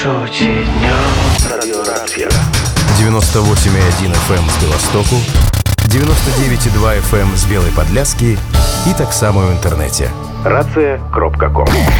Сочи днем радиорация. 98,1 FM з Білостоку, 99,2 FM з Білої Подляски і так само в інтернеті. Рація.ком